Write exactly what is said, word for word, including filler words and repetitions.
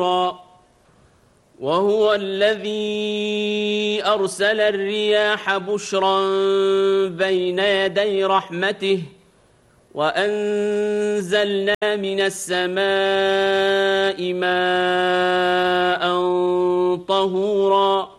وهو الذي أرسل الرياح بشرا بين يدي رحمته وأنزلنا من السماء ماء طهورا